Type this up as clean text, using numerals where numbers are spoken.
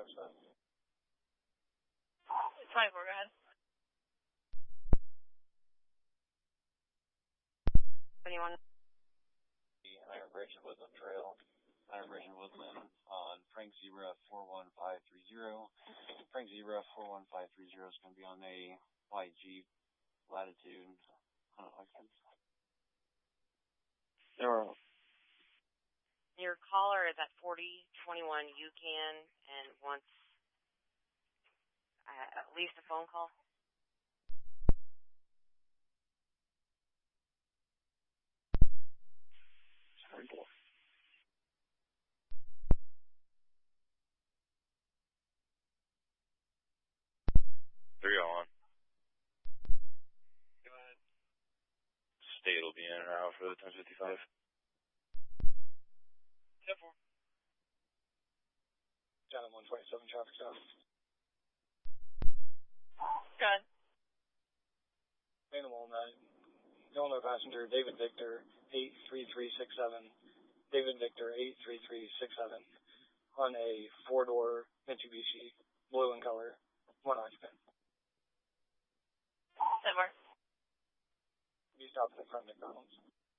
that? 24, go ahead. 21. Iron Bridge and Woodland Trail. Iron Bridge and Woodland on Frank Zebra 41530. Frank Zebra 41530 is going to be on a white Jeep, latitude. I don't know, Your caller is at 4021 UCAN and wants at least a phone call. Three on. Go ahead. State will be in or out for the 1055. 10-4. Down at 127 traffic stop. Go ahead. Animal 9. Illinois passenger David Victor 83367. David Victor 83367 on a 4-door Mitsubishi, blue in color, 1 occupant. 10-4. You stop at the front McDonald's.